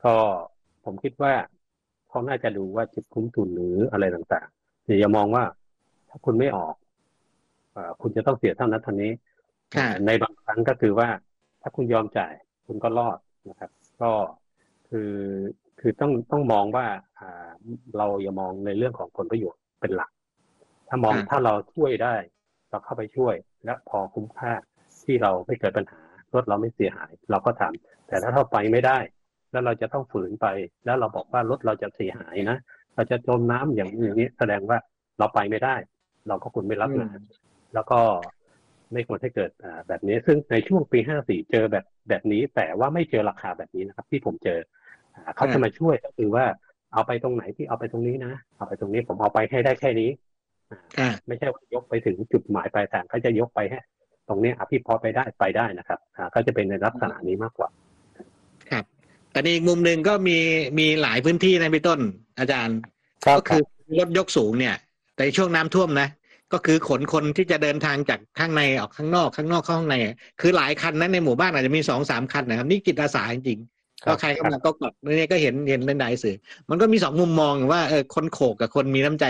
ก็ผมคิดว่าเขาน่าจะดูว่าจุดคุ้มทุนหรืออะไรต่างๆอย่ามองว่าถ้าคุณไม่ออกคุณจะต้องเสียเท่านั้นเท่านี้ในค่ะบางครั้งก็คือว่าถ้าคุณยอมจ่ายคุณก็รอดนะครับก็คือคือต้องมองว่าเราอย่ามองในเรื่องของผลประโยชน์เป็นหลักถ้าค่ะเราช่วยได้เราเข้าไปช่วยและพอคุ้มค่าที่เราไม่เกิดปัญหารถเราไม่เสียหายเราก็ทำแต่ถ้าเราไปไม่ได้แล้วเราจะต้องฝืนไปแล้วเราบอกว่ารถเราจะเสียหายนะเราจะจมน้ำอย่างนี้แสดงว่าเราไปไม่ได้เราก็ควรไม่รับงานแล้วก็ไม่ควรให้เกิดแบบนี้ซึ่งในช่วงปี54เจอแบบนี้แต่ว่าไม่เจอราคาแบบนี้นะครับที่ผมเจอเขาจะมาช่วยก็คือว่าเอาไปตรงไหนที่เอาไปตรงนี้นะเอาไปตรงนี้ผมเอาไปให้ได้แค่นี้ไม่ใช่ว่ายกไปถึงจุดหมายปลายทางเขาจะยกไปให้ตรงนี้พี่พอไปได้นะครับก็จะเป็นในลักษณะนี้มากกว่าครับแต่ในอีกมุมหนึ่งก็มีหลายพื้นที่นะพี่ต้นอาจารย์ครับก็คือรถยกสูงเนี่ยแต่ช่วงน้ำท่วมนะก็คือขนคนที่จะเดินทางจากข้างในออกข้างนอกข้างนอกเข้าข้างในคือหลายคันนั้นในหมู่บ้านอาจจะมี2-3คันนะครับนี่จิตอาสาจริงๆก็ใครเข้ามาก็กดนี่ก็เห็นในหลายสื่อมันก็มี2มุมมองว่าคนโขกกับคนมีน้ำใจ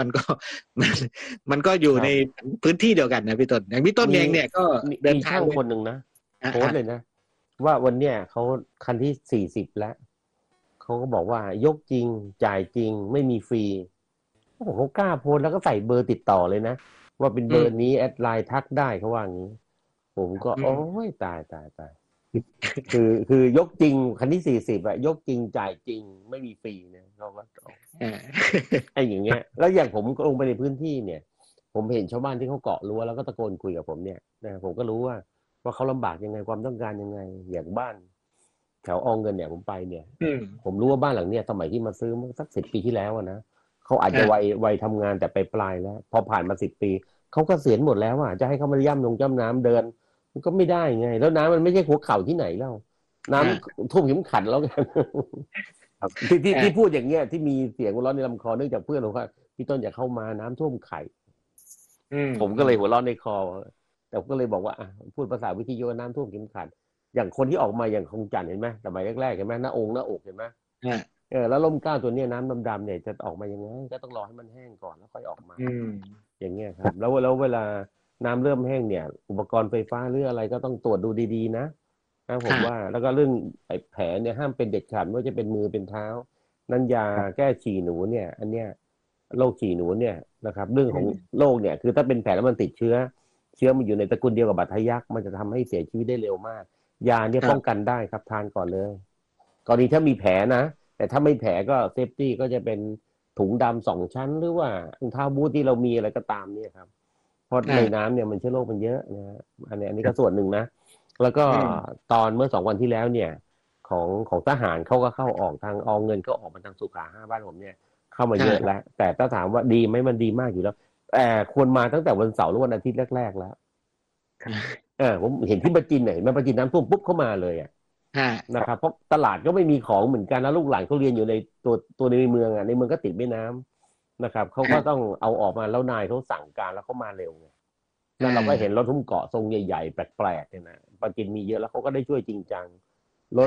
มันก็อยู่ในพื้นที่เดียวกันนะพี่ต้นอย่างพี่ต้นเองเนี่ยก็เดินทางช่างคนหนึ่งนะโพสเลยนะว่าวันเนี้ยเขาคันที่40แล้วเขาก็บอกว่ายกจริงจ่ายจริงไม่มีฟรีเขากล้าโพสแล้วก็ใส่เบอร์ติดต่อเลยนะว่าเป็นเบอร์นี้แอดไลน์ทักได้เขาว่างี้ผมก็โอ้ยตายคือยกจริงคันที่40อะยกจริงจ่ายจริงไม่มีฟรีเนี่ยเขาก็ไอ้อย่างเงี้ยแล้วอย่างผมลงไปในพื้นที่เนี่ยผมเห็นชาวบ้านที่เขาเกาะรั้วแล้วก็ตะโกนคุยกับผมเนี่ยนะผมก็รู้ว่าเขาลำบากยังไงความต้องการยังไงอย่างบ้านแถวอองเงินเนี่ยผมไปเนี่ยผมรู้ว่าบ้านหลังเนี่ยสมัยที่มาซื้อเมื่อสัก10 ปีที่แล้วนะเขาอาจจะวัยทำงานแต่ไปปลายแล้วพอผ่านมา10 ปีเขาก็เสียณหมดแล้วจะให้เขามาย่ำน้ำเดินมันก็ไม่ได้ไงแล้วน้ำมันไม่ใช่หัวเข่าที่ไหนแล้วน้ำท่วมเข็มขัดแล้วกันที่พูดอย่างเงี้ยที่มีเสียงหัวเราะในลำคอเนื่องจากเพื่อนผมว่าพี่ต้นอย่าเข้ามาน้ำท่วมไข่ผมก็เลยหัวเราะในคอแต่ผมก็เลยบอกว่าพูดภาษาวิทยุน้ำท่วมเข็มขัดอย่างคนที่ออกมาอย่างคงจันทร์เห็นไหมสมัยแรกๆเห็นไหมหน้าอกเห็นไหมแล้วร่มเกล้าตัวนี้น้ำดำๆเนี่ยจะออกมายังไงก็ต้องรอให้มันแห้งก่อนแล้วค่อยออกมาอย่างเงี้ยครับแล้วเวลาน้ำเริ่มแห้งเนี่ยอุปกรณ์ไฟฟ้าหรืออะไรก็ต้องตรวจดูดีๆนะผมว่าแล้วก็เรื่องแผลเนี่ยห้ามเป็นเด็ดขาดว่าจะเป็นมือเป็นเท้านั้นยาแก้ฉี่หนูเนี่ยอันเนี้ยโรคฉี่หนูเนี่ยนะครับเรื่องของโรคเนี่ยคือถ้าเป็นแผลแล้วมันติดเชื้อมันอยู่ในตระกูลเดียวกับบาดทะยักมันจะทำให้เสียชีวิตได้เร็วมากยาเนี่ยป้องกันได้ครับทานก่อนเลยกรณีถ้ามีแผลนะแต่ถ้าไม่แผลก็เซฟตี้ก็จะเป็นถุงดำ2 ชั้นหรือว่ารองเท้าบูทที่เรามีอะไรก็ตามเนี่ยครับเพราะในน้ำเนี่ยมันเชื้อโรคมันเยอะนะอันนี้ก็ส่วนหนึ่งนะแล้วก็ตอนเมื่อ2 วันที่แล้วเนี่ยของทหารเขาก็เข้าออกทางอเงินก็ออกมาทางสุขา5บ้านผมเนี่ยเข้ามาเยอะแล้วแต่ถ้าถามว่าดีไหมมันดีมากอยู่แล้วแต่ควรมาตั้งแต่วันเสาร์หรือวันอาทิตย์แรกๆแล้วผมเห็นที่ประจินเนี่ยมันประจินน้ำท่วมปุ๊บเข้ามาเลยนะครับเพราะตลาดก็ไม่มีของเหมือนกันแล้วลูกหลานเขาเรียนอยู่ในตัวในเมืองในเมืองก็ติดแม่น้ำนะครับเขาก็ต้องเอาออกมาแล้วนายเขาสั่งการแล้วเขามาเร็วไงแล้วเราก็เห็นรถทุ่มเกาะทรงใหญ่ๆแปลกๆเนี่ยนะประจินมีเยอะแล้วเขาก็ได้ช่วยจริงจังรถ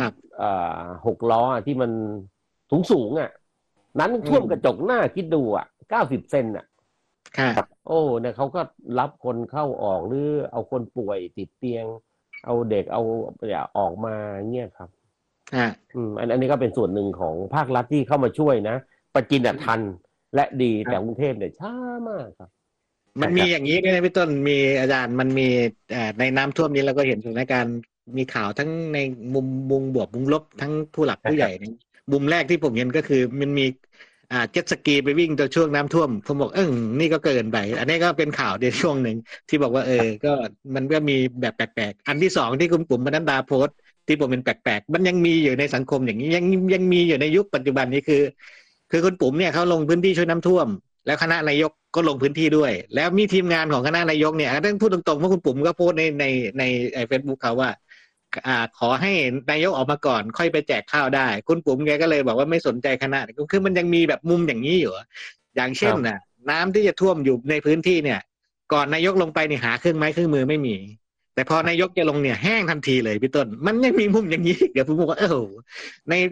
6 ล้อที่มันสูงนั้นท่วมกระจกหน้าคิดดู90 เซนโอ้เนี่ยเขาก็รับคนเข้าออกหรือเอาคนป่วยติดเตียงเอาเด็กเอาออกมาเงี้ยครับอันนี้ก็เป็นส่วนหนึ่งของภาครัฐที่เข้ามาช่วยนะประจินทันและดีแต่กรุงเทพเนี่ยช้ามากครับมันมีอย่างนี้ด้วยนะพี่ต้นมีอาจารย์มันมีในน้ำท่วมนี้เราก็เห็นสถานการณ์มีข่าวทั้งในมุมบวกมุมลบทั้งผู้หลักผู้ใหญ่มุมแรกที่ผมเห็นก็คือมันมีเจ็ตสกีไปวิ่งตัวช่วงน้ำท่วมผมบอกนี่ก็เกินไปอันนี้ก็เป็นข่าวในช่วงหนึ่งที่บอกว่าก็มันก็มีแบบแปลกๆอันที่2ที่คุณปุ๋มปนัดดาโพสต์ที่ผมเป็นแปลกๆมันยังมีอยู่ในสังคมอย่างนี้ยังมีอยู่ในยุคปัจจุบันนี้คือคุณปุ๋มเนี่ยเขาลงพื้นที่ช่วยน้ำท่วมแล้วคณะนายกก็ลงพื้นที่ด้วยแล้วมีทีมงานของคณะนายกเนี่ยต้องพูดตรงๆว่าคุณปุ๋มก็โพสต์ในFacebook เขาว่าขอให้นายกออกมาก่อนค่อยไปแจกข้าวได้คุณปุ๋มแกก็เลยบอกว่าไม่สนใจคณะคือมันยังมีแบบมุมอย่างนี้อยู่อย่างเช่นน้ำที่จะท่วมอยู่ในพื้นที่เนี่ยก่อนนายกลงไปนี่หาเครื่องไม้เครื่องมือไม่มีแต่พอนายกจะลงเนี่ยแห้งทันทีเลยพี่ต้นมันยังมีมุมอย่างนี้เดี๋ยวผมบอกว่าใน